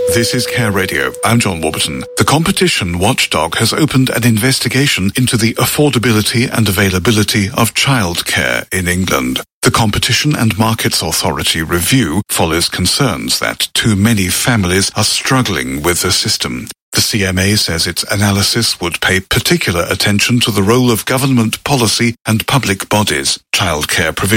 This is Care Radio. I'm John Warburton. The competition watchdog has opened an investigation into the affordability and availability of childcare in England. The Competition and Markets Authority review follows concerns that too many families are struggling with the system. The CMA says its analysis would pay particular attention to the role of government policy and public bodies. Childcare provision